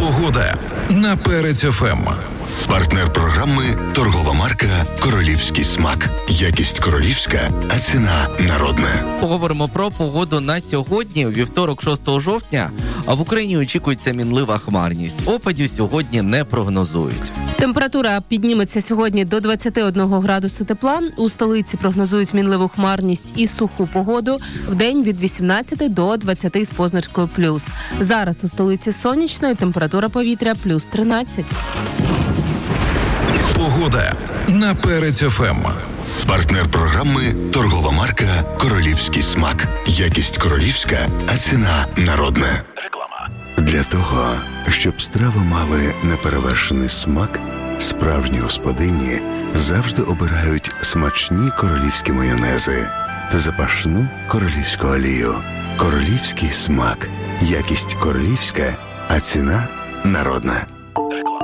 Погода на Перець ФМ. Партнер програми – торгова марка «Королівський смак». Якість королівська, а ціна народна. Поговоримо про погоду на сьогодні, у вівторок 6 жовтня. А в Україні очікується мінлива хмарність. Опадів сьогодні не прогнозують. Температура підніметься сьогодні до 21 градусу тепла. У столиці прогнозують мінливу хмарність і суху погоду. Вдень від 18 до 20 з позначкою плюс. Зараз у столиці сонячно і температура повітря плюс 13. Погода на Перець ФМ. Партнер програми – торгова марка «Королівський смак». Якість королівська, а ціна народна. Реклама. Для того, щоб страви мали неперевершений смак, справжні господині завжди обирають смачні королівські майонези та запашну королівську олію. Королівський смак. Якість королівська, а ціна народна. Реклама.